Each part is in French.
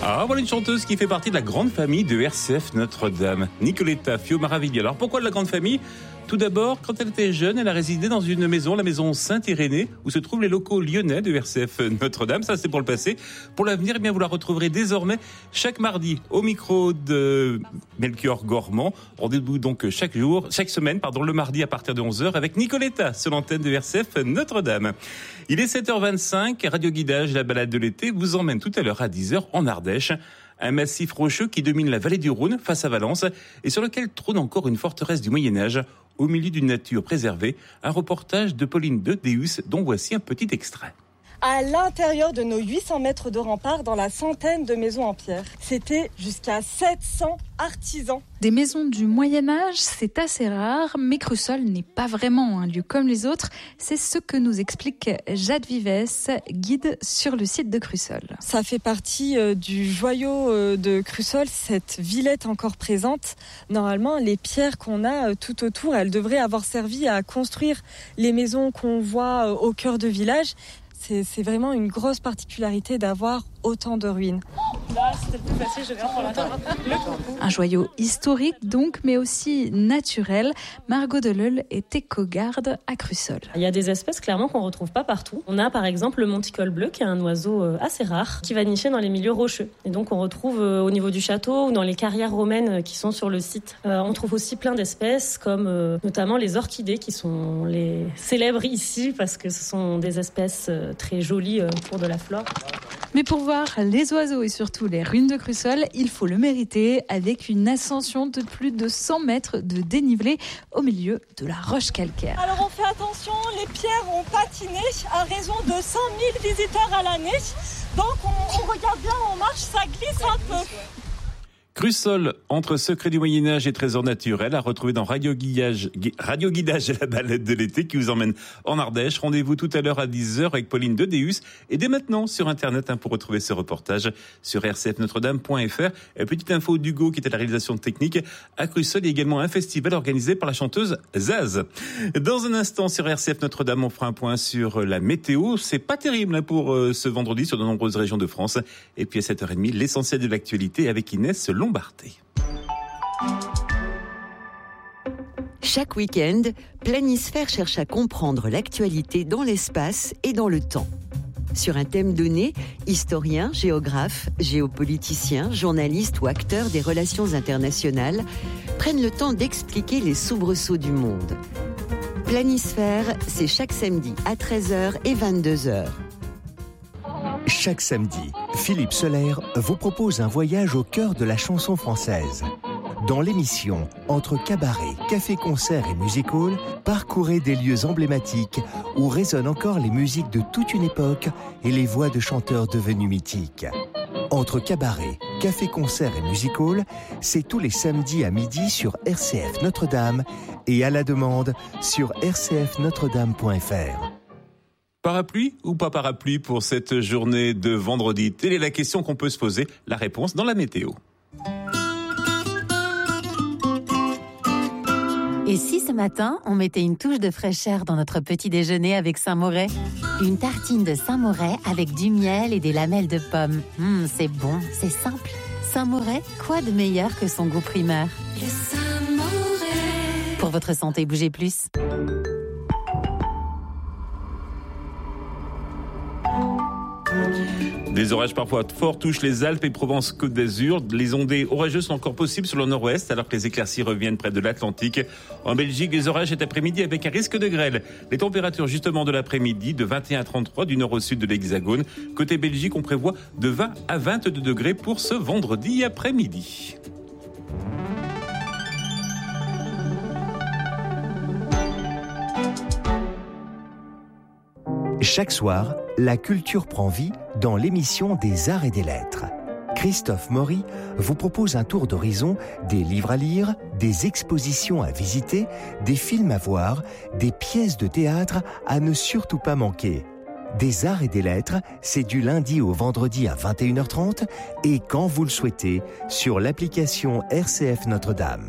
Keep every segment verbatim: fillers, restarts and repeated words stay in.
Ah, voilà une chanteuse qui fait partie de la grande famille de R C F Notre-Dame, Nicoletta Fio Maraviglia. Alors pourquoi de la grande famille ? Tout d'abord, quand elle était jeune, elle a résidé dans une maison, la maison Saint-Irénée, où se trouvent les locaux lyonnais de R C F Notre-Dame. Ça, c'est pour le passé. Pour l'avenir, eh bien, vous la retrouverez désormais chaque mardi au micro de Melchior Gormand. Rendez-vous donc chaque jour, chaque semaine, pardon, le mardi à partir de onze heures avec Nicoletta sur l'antenne de R C F Notre-Dame. Il est sept heures vingt-cinq, Radio Guidage, la balade de l'été vous emmène tout à l'heure à dix heures en Ardèche. Un massif rocheux qui domine la vallée du Rhône face à Valence et sur lequel trône encore une forteresse du Moyen-Âge au milieu d'une nature préservée. Un reportage de Pauline de Deus dont voici un petit extrait. À l'intérieur de nos huit cents mètres de remparts, dans la centaine de maisons en pierre. C'était jusqu'à sept cents artisans. Des maisons du Moyen-Âge, c'est assez rare, mais Crussol n'est pas vraiment un lieu comme les autres. C'est ce que nous explique Jade Vives, guide sur le site de Crussol. Ça fait partie euh, du joyau euh, de Crussol, cette villette encore présente. Normalement, les pierres qu'on a euh, tout autour, elles devraient avoir servi à construire les maisons qu'on voit euh, au cœur de village. C'est, c'est vraiment une grosse particularité d'avoir autant de ruines. Là, c'était le plus facile, je viens pour l'entendre. Un joyau historique donc, mais aussi naturel. Margot Deleuil est éco-garde à Crussol. Il y a des espèces clairement qu'on ne retrouve pas partout. On a par exemple le monticole bleu, qui est un oiseau assez rare, qui va nicher dans les milieux rocheux. Et donc on retrouve au niveau du château ou dans les carrières romaines qui sont sur le site. Euh, on trouve aussi plein d'espèces, comme euh, notamment les orchidées, qui sont les célèbres ici, parce que ce sont des espèces très jolies pour de la flore. Mais pour voir les oiseaux et surtout les ruines de Crussol, il faut le mériter avec une ascension de plus de cent mètres de dénivelé au milieu de la roche calcaire. Alors on fait attention, les pierres ont patiné à raison de cent mille visiteurs à l'année. Donc on, on regarde bien, on marche, ça glisse un peu. Crussol, entre secrets du Moyen-Âge et trésors naturels, à retrouver dans Radio Guidage, Radio Guidage et la balade de l'été qui vous emmène en Ardèche. Rendez-vous tout à l'heure à dix heures avec Pauline de Deus et dès maintenant sur Internet hein, pour retrouver ce reportage sur r c f notre dame point f r. Et petite info d'Hugo qui est à la réalisation technique. À Crussol, il y a également un festival organisé par la chanteuse Zaz. Dans un instant sur R C F Notre-Dame, on fera un point sur la météo. C'est pas terrible hein, pour euh, ce vendredi sur de nombreuses régions de France. Et puis à sept heures trente, l'essentiel de l'actualité avec Inès Lombarté. Chaque week-end, Planisphère cherche à comprendre l'actualité dans l'espace et dans le temps. Sur un thème donné, historiens, géographes, géopoliticiens, journalistes ou acteurs des relations internationales prennent le temps d'expliquer les soubresauts du monde. Planisphère, c'est chaque samedi à treize heures et vingt-deux heures. Chaque samedi, Philippe Soler vous propose un voyage au cœur de la chanson française. Dans l'émission Entre cabaret, café-concert et music-hall, parcourez des lieux emblématiques où résonnent encore les musiques de toute une époque et les voix de chanteurs devenus mythiques. Entre cabaret, café-concert et music-hall, c'est tous les samedis à midi sur R C F Notre-Dame et à la demande sur r c f notre dame point f r. Parapluie ou pas parapluie pour cette journée de vendredi ? Telle est la question qu'on peut se poser. La réponse dans la météo. Et si ce matin, on mettait une touche de fraîcheur dans notre petit déjeuner avec Saint-Moret ? Une tartine de Saint-Moret avec du miel et des lamelles de pommes. Mmh, c'est bon, c'est simple. Saint-Moret, quoi de meilleur que son goût primaire ? Le Saint-Moret. Pour votre santé, bougez plus. Des orages parfois forts touchent les Alpes et Provence-Côte d'Azur. Les ondées orageuses sont encore possibles sur le nord-ouest alors que les éclaircies reviennent près de l'Atlantique. En Belgique, les orages cet après-midi avec un risque de grêle. Les températures justement de l'après-midi de vingt et un à trente-trois du nord au sud de l'Hexagone. Côté Belgique, on prévoit de vingt à vingt-deux degrés pour ce vendredi après-midi. Chaque soir, la culture prend vie dans l'émission des Arts et des Lettres. Christophe Maury vous propose un tour d'horizon des livres à lire, des expositions à visiter, des films à voir, des pièces de théâtre à ne surtout pas manquer. Des Arts et des Lettres, c'est du lundi au vendredi à vingt et une heures trente et quand vous le souhaitez, sur l'application R C F Notre-Dame.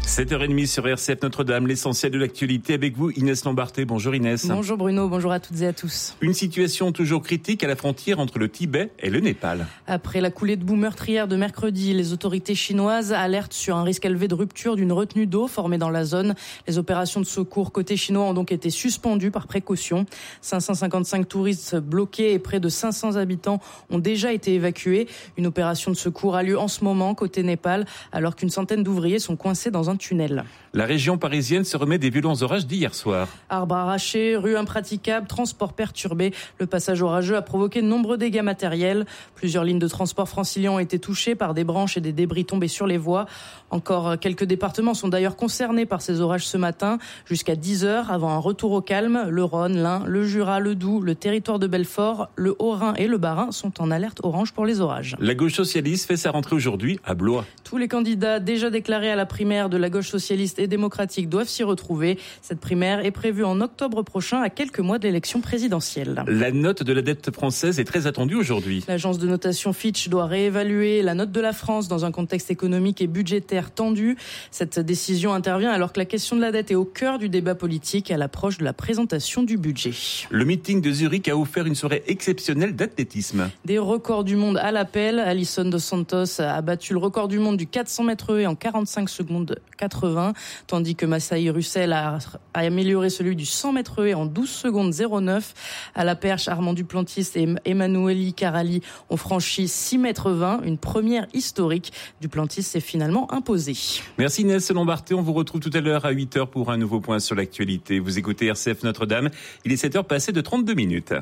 sept heures trente sur R C F Notre-Dame, l'essentiel de l'actualité avec vous, Inès Lambarté. Bonjour Inès. Bonjour Bruno, bonjour à toutes et à tous. Une situation toujours critique à la frontière entre le Tibet et le Népal. Après la coulée de boue meurtrière de mercredi, les autorités chinoises alertent sur un risque élevé de rupture d'une retenue d'eau formée dans la zone. Les opérations de secours côté chinois ont donc été suspendues par précaution. cinq cent cinquante-cinq touristes bloqués et près de cinq cents habitants ont déjà été évacués. Une opération de secours a lieu en ce moment côté Népal, alors qu'une centaine d'ouvriers sont coincés dans un tunnel. La région parisienne se remet des violents orages d'hier soir. Arbres arrachés, rues impraticables, transports perturbés. Le passage orageux a provoqué de nombreux dégâts matériels. Plusieurs lignes de transport francilien ont été touchées par des branches et des débris tombés sur les voies. Encore quelques départements sont d'ailleurs concernés par ces orages ce matin, jusqu'à dix heures avant un retour au calme. Le Rhône, l'Ain, le Jura, le Doubs, le territoire de Belfort, le Haut-Rhin et le Bas-Rhin sont en alerte orange pour les orages. La gauche socialiste fait sa rentrée aujourd'hui à Blois. Tous les candidats déjà déclarés à la primaire de la gauche socialiste et démocratique doivent s'y retrouver. Cette primaire est prévue en octobre prochain, à quelques mois de l'élection présidentielle. La note de la dette française est très attendue aujourd'hui. L'agence de notation Fitch doit réévaluer la note de la France dans un contexte économique et budgétaire tendu. Cette décision intervient alors que la question de la dette est au cœur du débat politique à l'approche de la présentation du budget. Le meeting de Zurich a offert une soirée exceptionnelle d'athlétisme. Des records du monde à l'appel. Alison Dos Santos a battu le record du monde du quatre cents mètres haies en quarante-cinq secondes quatre-vingts, tandis que Massaï Russell a, a amélioré celui du cent mètres haies en douze secondes zéro neuf. À la perche, Armand Duplantis et Emanuele Carali ont franchi six mètres vingt, une première historique. Duplantis s'est finalement imposé. Merci Inès Lambarté, on vous retrouve tout à l'heure à huit heures pour un nouveau point sur l'actualité. Vous écoutez R C F Notre-Dame, il est sept heures passées de trente-deux minutes.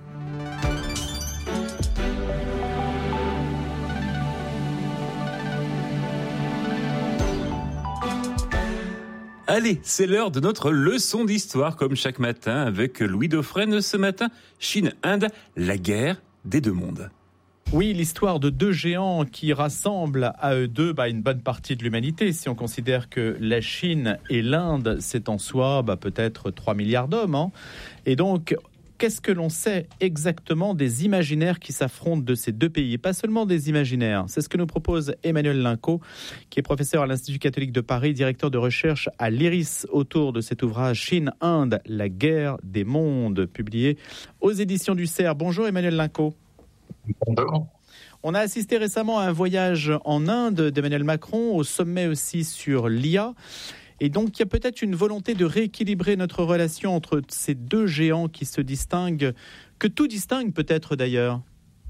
Allez, c'est l'heure de notre leçon d'histoire, comme chaque matin, avec Louis Dauphren. Ce matin, Chine-Inde, la guerre des deux mondes. Oui, l'histoire de deux géants qui rassemblent à eux deux bah, une bonne partie de l'humanité. Si on considère que la Chine et l'Inde, c'est en soi bah, peut-être trois milliards d'hommes. Hein. Et donc, qu'est-ce que l'on sait exactement des imaginaires qui s'affrontent de ces deux pays? Et pas seulement des imaginaires. C'est ce que nous propose Emmanuel Linco, qui est professeur à l'Institut catholique de Paris, directeur de recherche à l'I R I S, autour de cet ouvrage Chine-Inde, la guerre des mondes, publié aux éditions du C E R. Bonjour Emmanuel Linco. Bonjour. On a assisté récemment à un voyage en Inde d'Emmanuel Macron, au sommet aussi sur l'I A. Et donc, il y a peut-être une volonté de rééquilibrer notre relation entre ces deux géants qui se distinguent, que tout distingue peut-être d'ailleurs.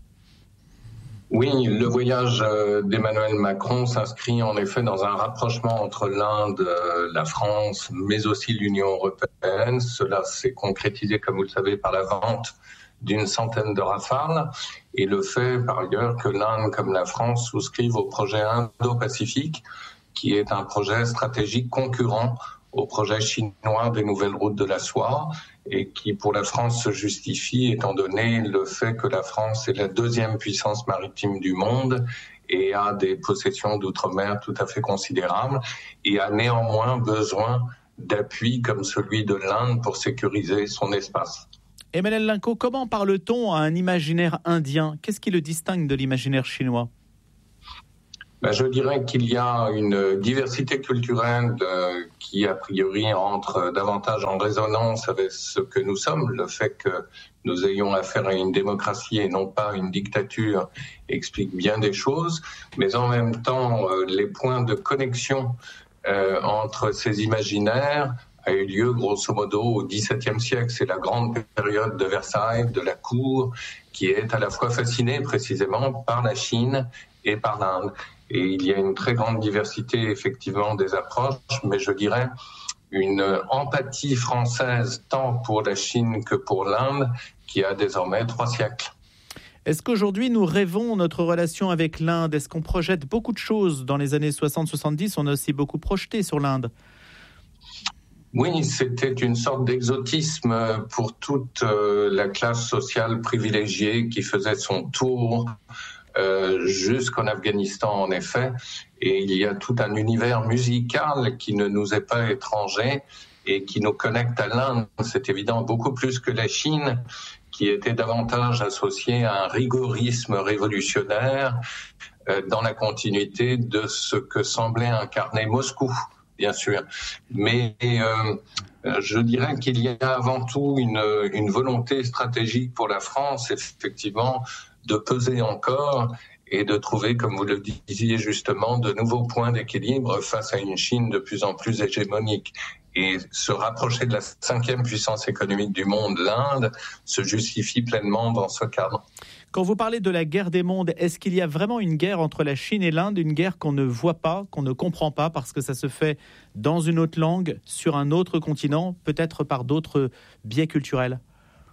Oui, le voyage d'Emmanuel Macron s'inscrit en effet dans un rapprochement entre l'Inde, la France, mais aussi l'Union européenne. Cela s'est concrétisé, comme vous le savez, par la vente d'une centaine de Rafales et le fait par ailleurs que l'Inde comme la France souscrivent au projet Indo-Pacifique, qui est un projet stratégique concurrent au projet chinois des nouvelles routes de la soie et qui pour la France se justifie étant donné le fait que la France est la deuxième puissance maritime du monde et a des possessions d'outre-mer tout à fait considérables et a néanmoins besoin d'appui comme celui de l'Inde pour sécuriser son espace. Emmanuel Linco, comment parle-t-on à un imaginaire indien? Qu'est-ce qui le distingue de l'imaginaire chinois? Ben, je dirais qu'il y a une diversité culturelle euh, qui, a priori, entre davantage en résonance avec ce que nous sommes. Le fait que nous ayons affaire à une démocratie et non pas à une dictature explique bien des choses. Mais en même temps, euh, les points de connexion euh, entre ces imaginaires a eu lieu grosso modo au dix-septième siècle. C'est la grande période de Versailles, de la cour, qui est à la fois fascinée précisément par la Chine et par l'Inde. Et il y a une très grande diversité effectivement des approches, mais je dirais une empathie française tant pour la Chine que pour l'Inde qui a désormais trois siècles. Est-ce qu'aujourd'hui nous rêvons notre relation avec l'Inde? Est-ce qu'on projette beaucoup de choses? Dans les années soixante soixante-dix, on a aussi beaucoup projeté sur l'Inde. Oui, c'était une sorte d'exotisme pour toute la classe sociale privilégiée qui faisait son tour euh, jusqu'en Afghanistan, en effet. Et il y a tout un univers musical qui ne nous est pas étranger et qui nous connecte à l'Inde. C'est évident, beaucoup plus que la Chine, qui était davantage associée à un rigorisme révolutionnaire euh, dans la continuité de ce que semblait incarner Moscou bien sûr. Mais euh, je dirais qu'il y a avant tout une, une volonté stratégique pour la France, effectivement, de peser encore et de trouver, comme vous le disiez justement, de nouveaux points d'équilibre face à une Chine de plus en plus hégémonique. Et se rapprocher de la cinquième puissance économique du monde, l'Inde, se justifie pleinement dans ce cadre. Quand vous parlez de la guerre des mondes, est-ce qu'il y a vraiment une guerre entre la Chine et l'Inde, une guerre qu'on ne voit pas, qu'on ne comprend pas, parce que ça se fait dans une autre langue, sur un autre continent, peut-être par d'autres biais culturels ?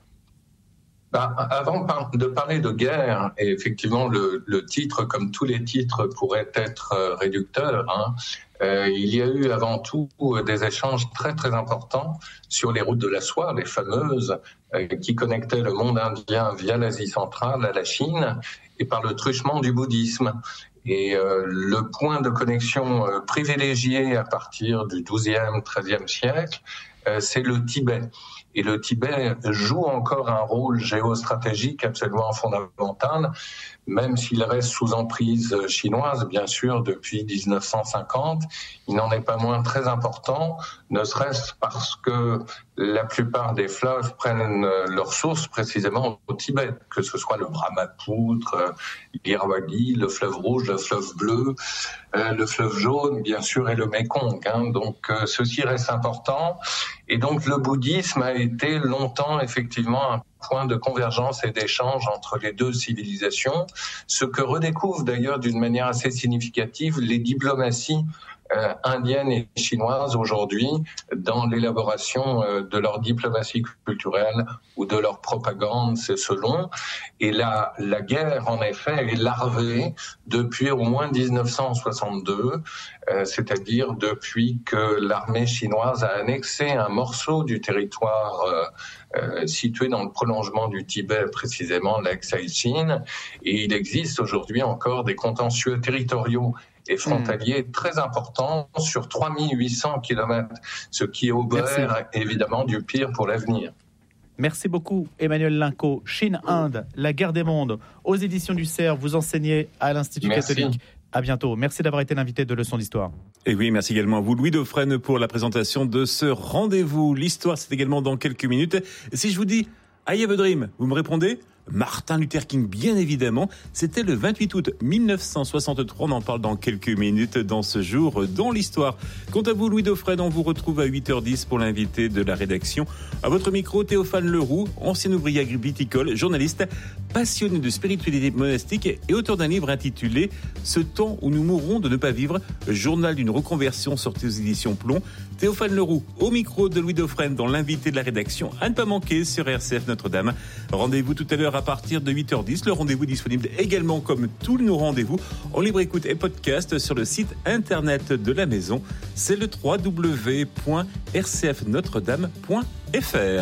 Bah, avant de parler de guerre, et effectivement le, le titre, comme tous les titres, pourrait être réducteur, hein, euh, il y a eu avant tout des échanges très très importants sur les routes de la soie, les fameuses, euh, qui connectaient le monde indien via l'Asie centrale à la Chine, et par le truchement du bouddhisme. Et euh, le point de connexion euh, privilégié à partir du douzième, treizième siècle, euh, c'est le Tibet. Et le Tibet joue encore un rôle géostratégique absolument fondamental, même s'il reste sous emprise chinoise, bien sûr, depuis dix-neuf cent cinquante. Il n'en est pas moins très important, ne serait-ce parce que la plupart des fleuves prennent leur source précisément au Tibet, que ce soit le Brahmapoutre, l'Irrawaddy, le fleuve rouge, le fleuve bleu, euh, le fleuve jaune, bien sûr, et le Mékong. Hein. Donc, euh, ceci reste important. Et donc, le bouddhisme a été longtemps, effectivement, un point de convergence et d'échange entre les deux civilisations, ce que redécouvrent d'ailleurs d'une manière assez significative les diplomaties euh, indiennes et chinoises aujourd'hui dans l'élaboration euh, de leur diplomatie culturelle ou de leur propagande, c'est selon. Et la, la guerre, en effet, est larvée depuis au moins dix-neuf cent soixante-deux, euh, c'est-à-dire depuis que l'armée chinoise a annexé un morceau du territoire euh, Euh, situé dans le prolongement du Tibet, précisément l'ex-Chine, et il existe aujourd'hui encore des contentieux territoriaux et frontaliers mmh. très importants sur trois mille huit cents kilomètres, ce qui augure évidemment du pire pour l'avenir. Merci beaucoup Emmanuel Linco. Chine-Inde, la guerre des mondes, aux éditions du Cerf, vous enseignez à l'Institut Merci. catholique. À bientôt. Merci d'avoir été l'invité de Leçons d'Histoire. Et oui, merci également à vous, Louis Dauphren, pour la présentation de ce rendez-vous. L'histoire, c'est également dans quelques minutes. Et si je vous dis « I have a dream », vous me répondez ? Martin Luther King, bien évidemment. C'était le vingt-huit août mille neuf cent soixante-trois. On en parle dans quelques minutes dans ce jour dans l'histoire. Quant à vous, Louis Dauphren, on vous retrouve à huit heures dix pour l'invité de la rédaction. À votre micro, Théophane Leroux, ancien ouvrier viticole, journaliste, passionné de spiritualité monastique et auteur d'un livre intitulé « Ce temps où nous mourrons de ne pas vivre », journal d'une reconversion sorti aux éditions Plomb. Théophane Leroux, au micro de Louis Dauphren, dans l'invité de la rédaction, à ne pas manquer sur R C F Notre-Dame. Rendez-vous tout à l'heure à partir de huit heures dix. Le rendez-vous est disponible également, comme tous nos rendez-vous, en libre écoute et podcast sur le site internet de la maison. C'est le w w w point r c f notre dame point f r.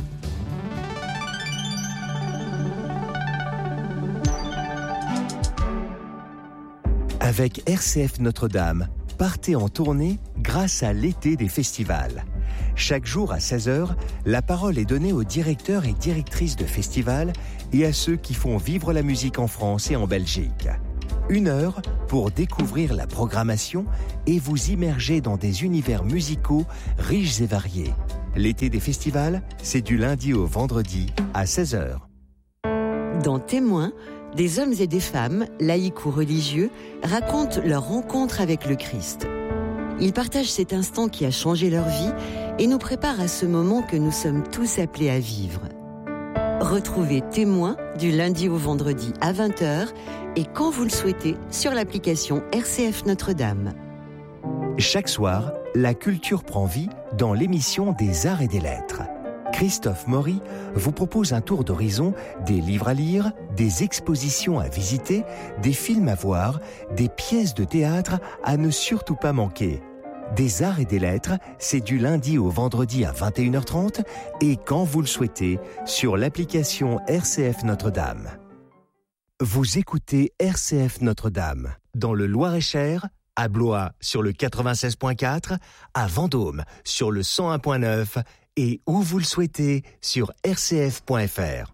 Avec R C F Notre-Dame, partez en tournée grâce à l'été des festivals. Chaque jour à seize heures, la parole est donnée aux directeurs et directrices de festivals et à ceux qui font vivre la musique en France et en Belgique. Une heure pour découvrir la programmation et vous immerger dans des univers musicaux riches et variés. L'été des festivals, c'est du lundi au vendredi à seize heures. Dans Témoins, des hommes et des femmes, laïcs ou religieux, racontent leur rencontre avec le Christ. Ils partagent cet instant qui a changé leur vie et nous préparent à ce moment que nous sommes tous appelés à vivre. Retrouvez Témoins du lundi au vendredi à vingt heures et quand vous le souhaitez sur l'application R C F Notre-Dame. Chaque soir, la culture prend vie dans l'émission des Arts et des Lettres. Christophe Maury vous propose un tour d'horizon des livres à lire, des expositions à visiter, des films à voir, des pièces de théâtre à ne surtout pas manquer. Des Arts et des Lettres, c'est du lundi au vendredi à vingt et une heures trente et quand vous le souhaitez sur l'application R C F Notre-Dame. Vous écoutez R C F Notre-Dame dans le Loir-et-Cher, à Blois sur le quatre-vingt-seize point quatre, à Vendôme sur le cent un point neuf et où vous le souhaitez sur r c f point f r.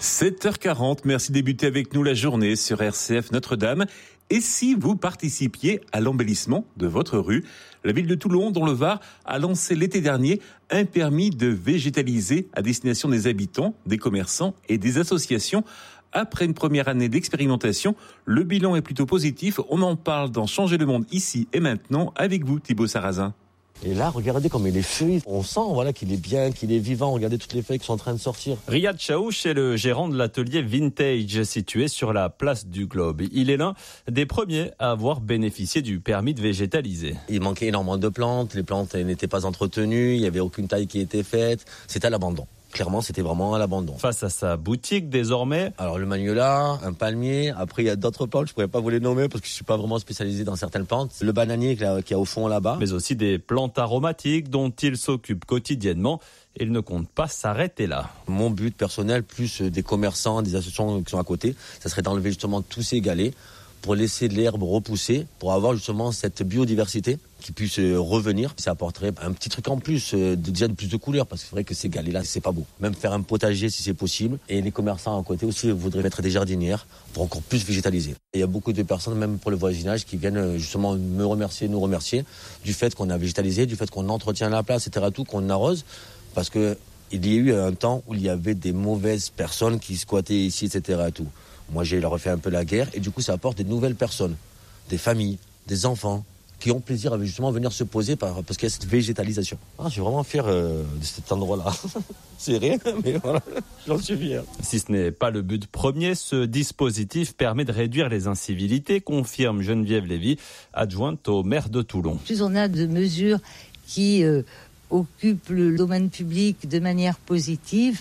sept heures quarante, merci de débuter avec nous la journée sur R C F Notre-Dame. Et si vous participiez à l'embellissement de votre rue, la ville de Toulon, dans le Var, a lancé l'été dernier un permis de végétaliser à destination des habitants, des commerçants et des associations. Après une première année d'expérimentation, le bilan est plutôt positif. On en parle dans Changer le monde ici et maintenant avec vous, Thibaut Sarrazin. Et là, regardez comme il est feuilles. On sent voilà, qu'il est bien, qu'il est vivant. Regardez toutes les feuilles qui sont en train de sortir. Riyad Chaouch est le gérant de l'atelier Vintage situé sur la place du Globe. Il est l'un des premiers à avoir bénéficié du permis de végétaliser. Il manquait énormément de plantes. Les plantes n'étaient pas entretenues. Il n'y avait aucune taille qui était faite. C'était à l'abandon. Clairement, c'était vraiment à l'abandon. Face à sa boutique, désormais... Alors, le magnolia, un palmier. Après, il y a d'autres plantes. Je pourrais pas vous les nommer parce que je suis pas vraiment spécialisé dans certaines plantes. Le bananier qui est au fond là-bas. Mais aussi des plantes aromatiques dont il s'occupe quotidiennement. Il ne compte pas s'arrêter là. Mon but personnel, plus des commerçants, des associations qui sont à côté, ça serait d'enlever justement tous ces galets pour laisser de l'herbe repousser, pour avoir justement cette biodiversité qui puisse revenir. Ça apporterait un petit truc en plus, de, déjà de plus de couleurs, parce que c'est vrai que ces galets-là, c'est pas beau. Même faire un potager si c'est possible. Et les commerçants à côté aussi voudraient mettre des jardinières pour encore plus végétaliser. Et il y a beaucoup de personnes, même pour le voisinage, qui viennent justement me remercier, nous remercier du fait qu'on a végétalisé, du fait qu'on entretient la place, et cetera, tout, qu'on arrose, parce que il y a eu un temps où il y avait des mauvaises personnes qui squattaient ici, et cetera, tout. Moi, j'ai leur fait un peu la guerre et du coup, ça apporte des nouvelles personnes, des familles, des enfants qui ont plaisir à justement venir se poser par, parce qu'il y a cette végétalisation. Ah, je suis vraiment fier euh, de cet endroit-là. C'est rien, mais voilà, j'en suis fier. Si ce n'est pas le but premier, ce dispositif permet de réduire les incivilités, confirme Geneviève Lévy, adjointe au maire de Toulon. Plus on a de mesures qui euh, occupent le domaine public de manière positive,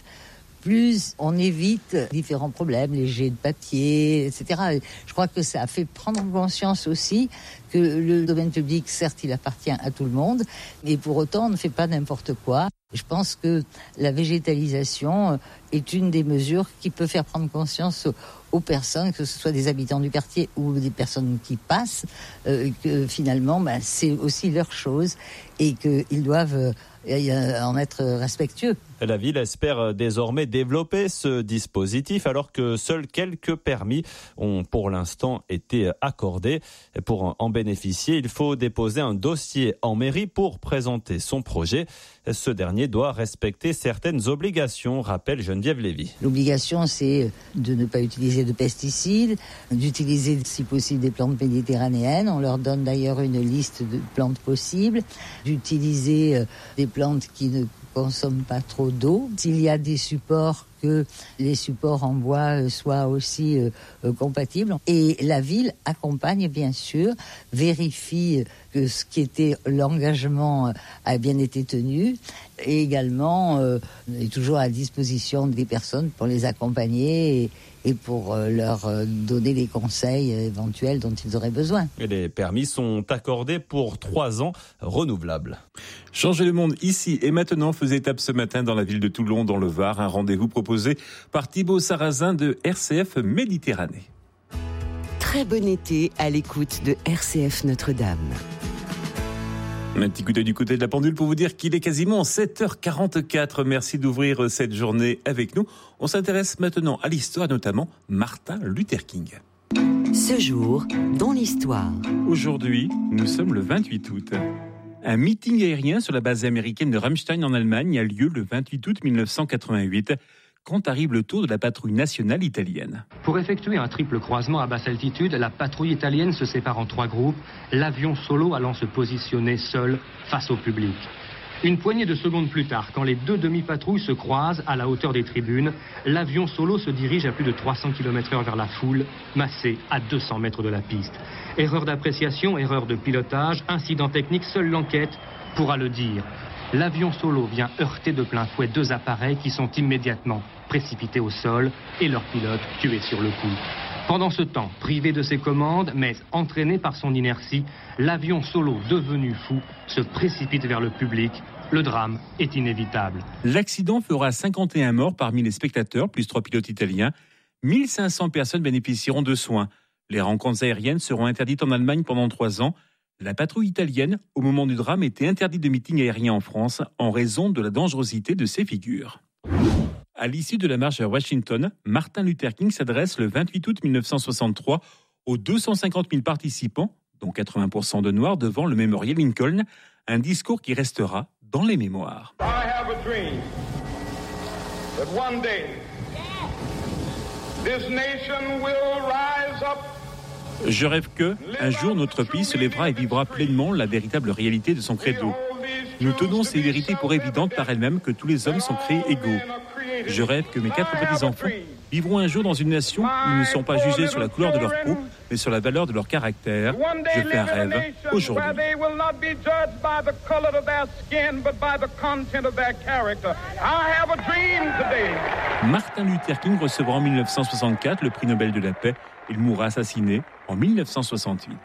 plus on évite différents problèmes, les jets de papier, et cetera. Je crois que ça a fait prendre conscience aussi que le domaine public, certes, il appartient à tout le monde, mais pour autant, on ne fait pas n'importe quoi. Je pense que la végétalisation est une des mesures qui peut faire prendre conscience aux, aux personnes, que ce soit des habitants du quartier ou des personnes qui passent, euh, que finalement, bah, c'est aussi leur chose et qu'ils doivent euh, en être respectueux. La ville espère désormais développer ce dispositif alors que seuls quelques permis ont pour l'instant été accordés. Pour en bénéficier, il faut déposer un dossier en mairie pour présenter son projet. Ce dernier doit respecter certaines obligations, rappelle Geneviève Lévy. L'obligation, c'est de ne pas utiliser de pesticides, d'utiliser si possible des plantes méditerranéennes. On leur donne d'ailleurs une liste de plantes possibles, d'utiliser des plantes qui ne consomment pas trop d'eau. S'il y a des supports, que les supports en bois soient aussi euh, euh, compatibles. Et la ville accompagne bien sûr, vérifie que ce qui était l'engagement a bien été tenu et également euh, est toujours à disposition des personnes pour les accompagner et, et pour euh, leur donner les conseils éventuels dont ils auraient besoin. Et les permis sont accordés pour trois ans renouvelables. Changer le monde ici et maintenant faisait étape ce matin dans la ville de Toulon, dans le Var, un rendez-vous proposé par Thibaut Sarrazin de R C F Méditerranée. Très bon été à l'écoute de R C F Notre-Dame. Un petit coup d'œil du côté de la pendule pour vous dire qu'il est quasiment sept heures quarante-quatre. Merci d'ouvrir cette journée avec nous. On s'intéresse maintenant à l'histoire, notamment Martin Luther King. Ce jour, dans l'histoire. Aujourd'hui, nous sommes le vingt-huit août. Un meeting aérien sur la base américaine de Ramstein en Allemagne a lieu le vingt-huit août mille neuf cent quatre-vingt-huit. Quand arrive le tour de la patrouille nationale italienne. Pour effectuer un triple croisement à basse altitude, la patrouille italienne se sépare en trois groupes, l'avion solo allant se positionner seul face au public. Une poignée de secondes plus tard, quand les deux demi-patrouilles se croisent à la hauteur des tribunes, l'avion solo se dirige à plus de trois cents kilomètres heure vers la foule, massée à deux cents mètres de la piste. Erreur d'appréciation, erreur de pilotage, incident technique, seule l'enquête pourra le dire. L'avion solo vient heurter de plein fouet deux appareils qui sont immédiatement précipités au sol et leur pilote tué sur le coup. Pendant ce temps, privé de ses commandes, mais entraîné par son inertie, l'avion solo devenu fou se précipite vers le public. Le drame est inévitable. L'accident fera cinquante et un morts parmi les spectateurs, plus trois pilotes italiens. mille cinq cents personnes bénéficieront de soins. Les rencontres aériennes seront interdites en Allemagne pendant trois ans. La patrouille italienne, au moment du drame, était interdite de meeting aérien en France en raison de la dangerosité de ces figures. À l'issue de la marche à Washington, Martin Luther King s'adresse le vingt-huit août mille neuf cent soixante-trois aux deux cent cinquante mille participants, dont quatre-vingts pour cent de Noirs, devant le mémorial Lincoln, un discours qui restera dans les mémoires. I have a dream that one day this nation will rise up. Je rêve que, un jour, notre pays se lèvera et vivra pleinement la véritable réalité de son credo. Nous tenons ces vérités pour évidentes par elles-mêmes que tous les hommes sont créés égaux. Je rêve que mes quatre petits-enfants vivront un jour dans une nation où ils ne sont pas jugés sur la couleur de leur peau, mais sur la valeur de leur caractère. Je fais un rêve aujourd'hui. Martin Luther King recevra en mille neuf cent soixante-quatre le prix Nobel de la paix. Il mourra assassiné en mille neuf cent soixante-huit.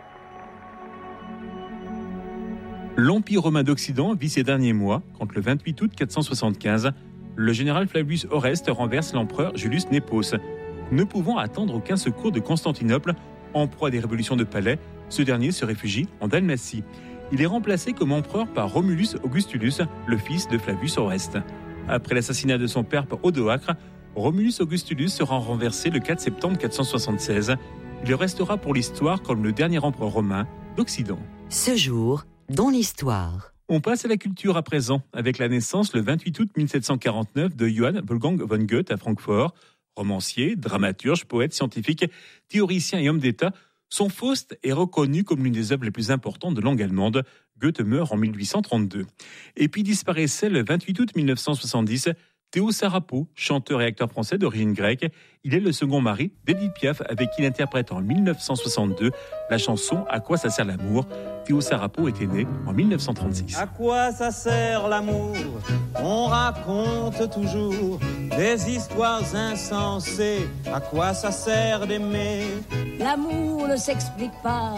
L'Empire romain d'Occident vit ces derniers mois quand le vingt-huit août quatre cent soixante-quinze, le général Flavius Oreste renverse l'empereur Julius Népos. Ne pouvant attendre aucun secours de Constantinople, en proie à des révolutions de palais, ce dernier se réfugie en Dalmatie. Il est remplacé comme empereur par Romulus Augustulus, le fils de Flavius Oreste. Après l'assassinat de son père par Odoacre, Romulus Augustulus sera renversé le quatre septembre quatre cent soixante-seize. Il restera pour l'histoire comme le dernier empereur romain d'Occident. Ce jour, dans l'histoire. On passe à la culture à présent, avec la naissance le vingt-huit août mille sept cent quarante-neuf de Johann Wolfgang von Goethe à Francfort. Romancier, dramaturge, poète, scientifique, théoricien et homme d'État, son Faust est reconnu comme l'une des œuvres les plus importantes de langue allemande. Goethe meurt en mille huit cent trente-deux. Et puis disparaissait le vingt-huit août mille neuf cent soixante-dix Théo Sarapo, chanteur et acteur français d'origine grecque. Il est le second mari d'Edith Piaf, avec qui il interprète en mille neuf cent soixante-deux la chanson « À quoi ça sert l'amour ». Théo Sarapo était né en mille neuf cent trente-six. À quoi ça sert l'amour? On raconte toujours des histoires insensées. À quoi ça sert d'aimer? L'amour ne s'explique pas,